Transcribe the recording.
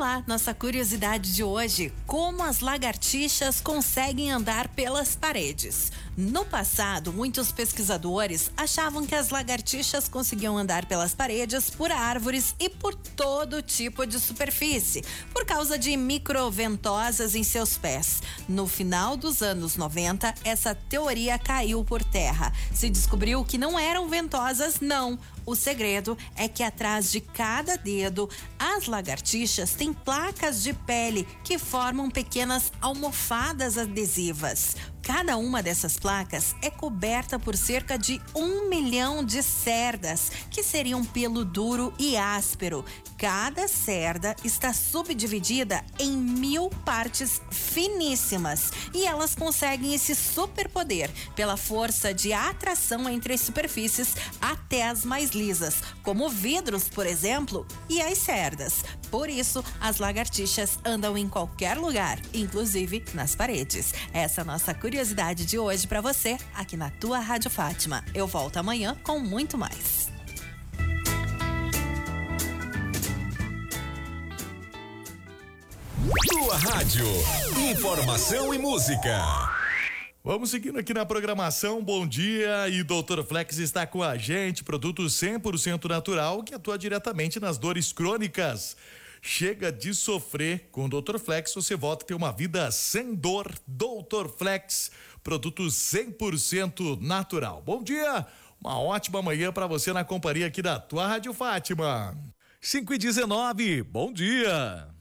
lá, nossa curiosidade de hoje: como as lagartixas conseguem andar pelas paredes. No passado, muitos pesquisadores achavam que as lagartixas conseguiam andar pelas paredes, por árvores e por todo tipo de superfície, por causa de microventosas em seus pés. No final dos anos 90, essa teoria caiu por terra. Se descobriu que não eram ventosas, não. O segredo é que atrás de cada dedo, as lagartixas têm placas de pele que formam pequenas almofadas adesivas. Cada uma dessas placas é coberta por cerca de 1 milhão de cerdas, que seriam pelo duro e áspero. Cada cerda está subdividida em 1000 partes finíssimas e elas conseguem esse superpoder pela força de atração entre as superfícies até as mais lisas, como vidros, por exemplo, e as cerdas. Por isso, as lagartixas andam em qualquer lugar, inclusive nas paredes. Essa é a nossa curiosidade de hoje para você, aqui na tua Rádio Fátima. Eu volto amanhã com muito mais. Tua Rádio. Informação e música. Vamos seguindo aqui na programação. Bom dia, e Dr. Flex está com a gente, produto 100% natural que atua diretamente nas dores crônicas. Chega de sofrer. Com o Dr. Flex você volta a ter uma vida sem dor. Dr. Flex, produto 100% natural. Bom dia, uma ótima manhã para você na companhia aqui da tua Rádio Fátima. 5:19, bom dia.